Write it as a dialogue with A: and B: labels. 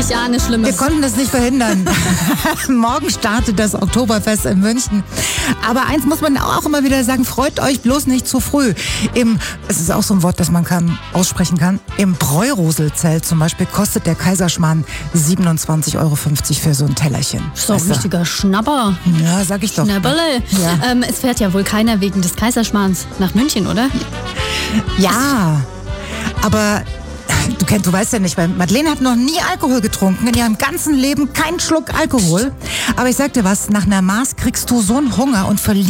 A: Ich ahne Schlimmes.
B: Wir konnten das nicht verhindern. Morgen startet das Oktoberfest in München. Aber eins muss man auch immer wieder sagen, freut euch bloß nicht zu früh. Es ist auch so ein Wort, das man aussprechen kann. Im Bräuroselzelt zum Beispiel kostet der Kaiserschmarrn 27,50 Euro für so ein Tellerchen.
A: Das ist doch ein richtiger Schnapper.
B: Ja, sag ich doch.
A: Schnapperle.
B: Ja.
A: Es fährt ja wohl keiner wegen des Kaiserschmarrns nach München, oder?
B: Ja, aber du weißt ja nicht, weil Madeleine hat noch nie Alkohol getrunken, in ihrem ganzen Leben keinen Schluck Alkohol. Aber ich sag dir was, nach einer Maß kriegst du so einen Hunger und verlierst